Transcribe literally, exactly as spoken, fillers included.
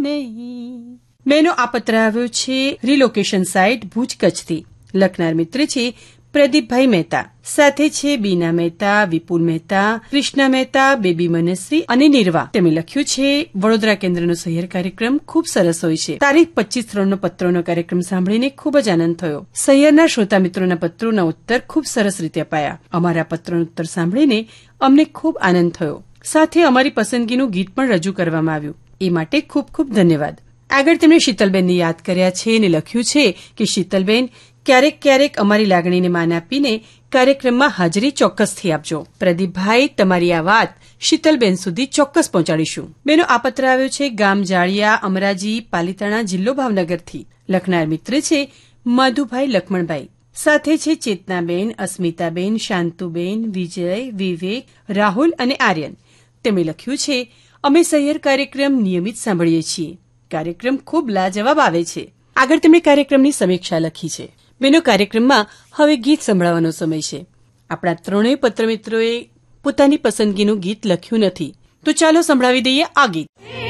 નહીં. બેનો આ પત્ર આવ્યો છે રિલોકેશન સાઇટ ભુજ કચ્છથી. લખનાર મિત્ર છે પ્રદીપભાઈ મહેતા. સાથે છે બીના મહેતા, વિપુલ મહેતા, કૃષ્ણા મહેતા, બેબી મનશ્રી અને નિર્વા. તેમણે લખ્યું છે વડોદરા કેન્દ્રનો સહિયર કાર્યક્રમ ખૂબ સરસ હોય છે. તારીખ પચીસ ત્રણનો પત્રોનો કાર્યક્રમ સાંભળીને ખૂબ જ આનંદ થયો. સહિયરના શ્રોતા મિત્રોના પત્રોના ઉત્તર ખૂબ સરસ રીતે અપાયા. અમારા પત્રોનો ઉત્તર સાંભળીને અમને ખૂબ આનંદ થયો. સાથે અમારી પસંદગીનું ગીત પણ રજૂ કરવામાં આવ્યું. એ માટે ખૂબ ખૂબ ધન્યવાદ. આગળ તેમણે શીતલબેનને યાદ કર્યા છે અને લખ્યું છે કે શીતલબેન, ક્યારેક ક્યારેક અમારી લાગણીને માન આપીને કાર્યક્રમમાં હાજરી ચોક્કસથી આપજો. પ્રદીપભાઈ, તમારી આ વાત શીતલબેન સુધી ચોક્કસ પહોંચાડીશું. બેનો આ પત્ર આવ્યો છે ગામ જાળિયા, અમરાજી, પાલીતાણા, જિલ્લો ભાવનગરથી. લખનાર મિત્ર છે મધુભાઈ લક્ષ્મણભાઈ. સાથે છે ચેતનાબેન, અસ્મિતાબેન, શાંતુબેન, વિજય, વિવેક, રાહુલ અને આર્યન. તેમણે લખ્યું છે અમે સહિયર કાર્યક્રમ નિયમિત સાંભળીએ છીએ. કાર્યક્રમ ખૂબ લાજવાબ આવે છે. આગળ તેમણે કાર્યક્રમની સમીક્ષા લખી છે. બેનો કાર્યક્રમમાં હવે ગીત સંભળાવવાનો સમય છે. આપણા ત્રણેય પત્રમિત્રોએ પોતાની પસંદગીનું ગીત લખ્યું નથી, તો ચાલો સંભળાવી દઈએ આ ગીત.